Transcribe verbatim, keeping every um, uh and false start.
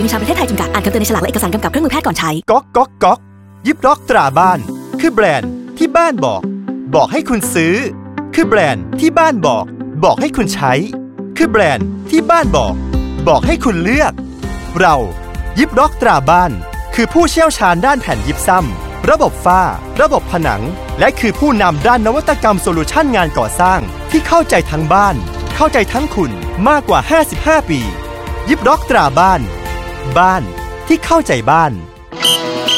ชาประเทศไทยจำกัดอ่านคำเตือนในฉลากและเอกสารกำกับเครื่องมือแพทย์ก่อนใช้ก๊อกก๊อกก๊อกยิบล็อกตราบ้านคือแบรนด์ที่บ้านบอกบอกให้คุณซื้อคือแบรนด์ที่บ้านบอกบอกให้คุณใช้คือแบรนด์ที่บ้านบอกบอกให้คุณเลือกเรายิบล็อกตราบ้านคือผู้เชี่ยวชาญด้านแผ่นยิบซ้ำระบบฝ้าระบบผนังและคือผู้นำด้านนวัตกรรมโซลูชันงานก่อสร้างที่เข้าใจทั้งบ้านเข้าใจทั้งคุณมากกว่าห้าสิบห้าปียิบล็อกตราบ้านบ้านที่เข้าใจบ้าน